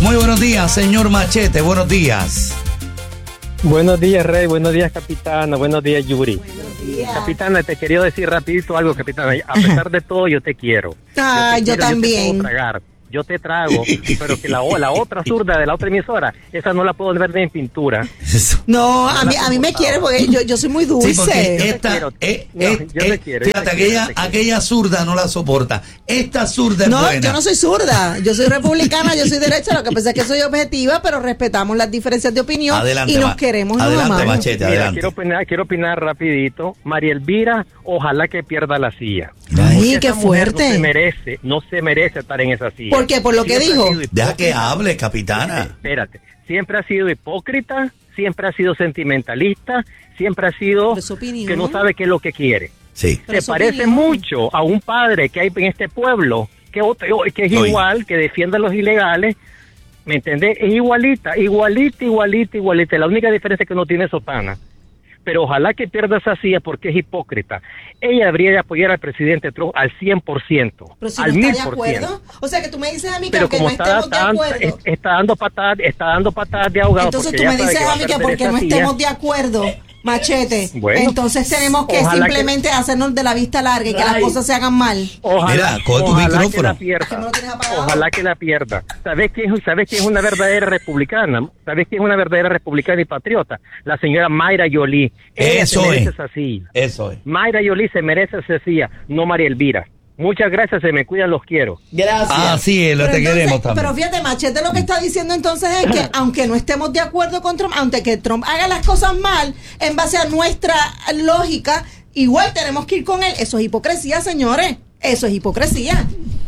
Muy buenos días, señor Machete, buenos días. Buenos días, Rey, buenos días, capitana, buenos días, Yuri. Capitana, te quería decir rapidito algo, capitana. A pesar de todo, yo te quiero. Yo también. Yo te puedo tragar. Yo te trago, pero que la otra zurda de la otra emisora, esa no la puedo ver ni en pintura. No, a mí me quiere porque yo soy muy dulce. Sí, porque fíjate, aquella zurda no la soporta. Esta zurda es buena. No, yo no soy zurda, yo soy republicana, yo soy derecha, lo que pasa es que soy objetiva, pero respetamos las diferencias de opinión. Adelante, y nos queremos. Adelante, Machete, adelante. Quiero opinar rapidito. María Elvira, ojalá que pierda la silla. Ay, qué fuerte. No se merece estar en esa silla. ¿Por qué? ¿Por lo que dijo? Deja que hable, capitana. Espérate. Siempre ha sido hipócrita, siempre ha sido sentimentalista, siempre ha sido que no sabe qué es lo que quiere. Sí. Se parece mucho a un padre que hay en este pueblo, que es igual, que defiende a los ilegales. ¿Me entendés? Es igualita. La única diferencia es que no tiene sotana. Pero ojalá que pierda esa silla porque es hipócrita. Ella debería de apoyar al presidente Trump al 100%. Pero si al no 1000%. está de acuerdo. O sea, que tú me dices a mí que pero aunque como no estemos de acuerdo. Está dando patadas de ahogado. Entonces tú me dices a mí que porque no estemos de acuerdo, Machete, bueno, entonces tenemos que simplemente hacernos de la vista larga y que las cosas se hagan mal. Mira, coge tu micrófono. Ojalá que la pierda. ¿Sabes quién es una verdadera republicana? ¿Sabes quién es una verdadera republicana y patriota? La señora Mayra Yolí. Eso es. Eso es. Mayra Yolí se merece esa silla, no María Elvira. Muchas gracias, se me cuidan, los quiero. Gracias. Así es, te queremos también. Pero fíjate, Machete lo que está diciendo entonces es que aunque no estemos de acuerdo con Trump, aunque que Trump haga las cosas mal, en base a nuestra lógica, igual tenemos que ir con él. Eso es hipocresía, señores. Eso es hipocresía.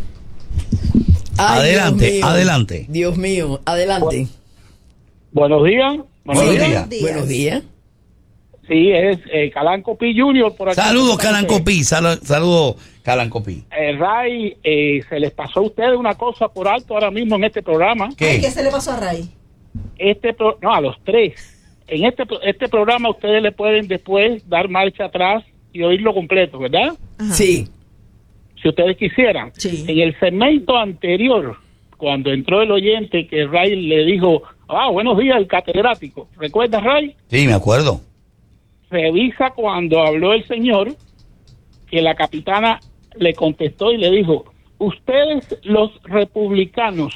Ay, adelante. Dios mío, adelante. Buenos días. Buenos días. Sí, es Calanco P. Jr. por aquí. Saludos, Calanco P. Saludos, Calanco P. Ray, se les pasó a ustedes una cosa por alto ahora mismo en este programa. ¿Qué se le pasó a Ray? A los tres. En este programa ustedes le pueden después dar marcha atrás y oírlo completo, ¿verdad? Ajá. Sí. Si ustedes quisieran. Sí. En el segmento anterior, cuando entró el oyente que Ray le dijo, buenos días, el catedrático. ¿Recuerdas, Ray? Sí, me acuerdo. Revisa cuando habló el señor, que la capitana le contestó y le dijo, ustedes los republicanos.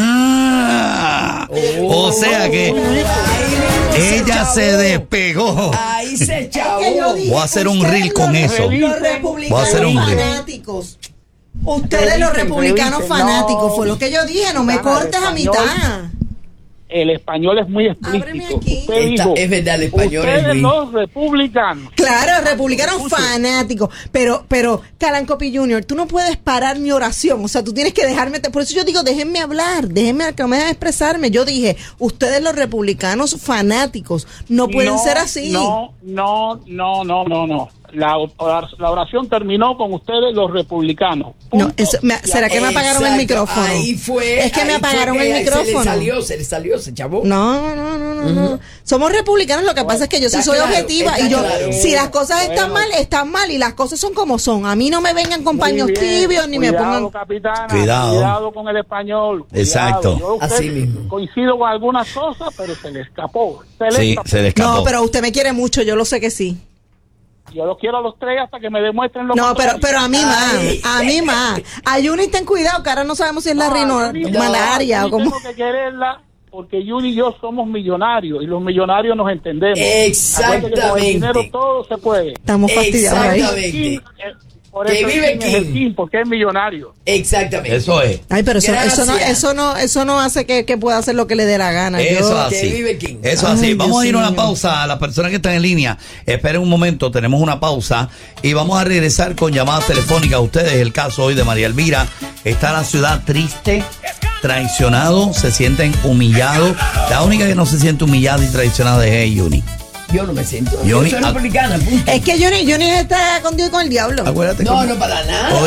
O sea que ella se despegó. Ahí se chavó. Voy a hacer un reel con eso. Los republicanos fanáticos. Ustedes los republicanos fanáticos, fue lo que yo dije, no me cortes a mitad. El español es muy explícito. Usted dijo, es verdad, el español ustedes es muy... los republicanos. Claro, republicanos fanáticos. Pero, Calanco P. Jr., tú no puedes parar mi oración. O sea, tú tienes que dejarme... Por eso yo digo, déjenme hablar, déjenme que me dejen expresarme. Yo dije, ustedes los republicanos fanáticos no pueden ser así. No. La oración terminó con ustedes los republicanos. No, ¿será que me apagaron el micrófono? Ahí fue. Es que me apagaron el micrófono. Se le salió, se chavó. No. Somos republicanos, lo que pasa es que yo sí soy objetiva y yo, si las cosas están mal y las cosas son como son. A mí no me vengan con paños tibios ni me pongan... Capitana, Cuidado. Cuidado con el español. Exacto. Así mismo. Coincido con algunas cosas, pero se le escapó. Se le escapó. No, pero usted me quiere mucho, yo lo sé que sí. Yo los quiero a los tres hasta que me demuestren lo No, contrario. pero a mí más. A Yuni ten cuidado, que ahora no sabemos si es la malaria o como... Tengo que quererla porque Yuni y yo somos millonarios y los millonarios nos entendemos. Exactamente. Con el dinero todo se puede. Estamos fastidiados ahí. Exactamente. Por eso vive King, porque es millonario. Exactamente. Eso es. Ay, pero eso no hace que pueda hacer lo que le dé la gana. Eso así. Que vive King. Eso así. Vamos a ir a una pausa. A las personas que están en línea, esperen un momento, tenemos una pausa y vamos a regresar con llamadas telefónicas a ustedes. El caso hoy de María Elvira. Está la ciudad triste, traicionado, se sienten humillados. La única que no se siente humillada y traicionada es Yuni. Yo no me siento. Yo soy republicana, punto. Es que Yuni está con Dios y con el diablo. Acuérdate. No, no para nada.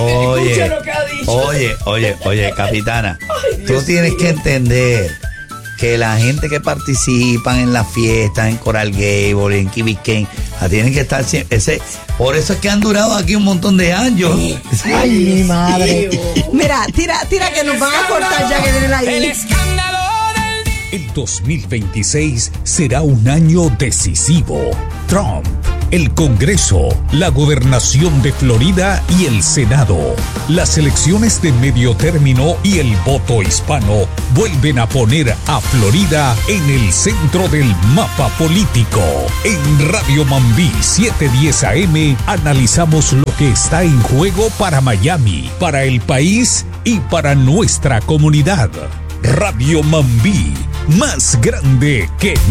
Oye, capitana, tú tienes que entender que la gente que participan en las fiestas, en Coral Gable, en Key Biscayne, tienen que estar siempre. Por eso es que han durado aquí un montón de años. Ay, mi madre. Mira, tira que nos van a cortar ya que viene la El I. escándalo del El 2026 será un año decisivo. Trump, el Congreso, la gobernación de Florida y el Senado, las elecciones de medio término y el voto hispano vuelven a poner a Florida en el centro del mapa político. En Radio Mambí 710 AM analizamos lo que está en juego para Miami, para el país y para nuestra comunidad. Radio Mambí, más grande que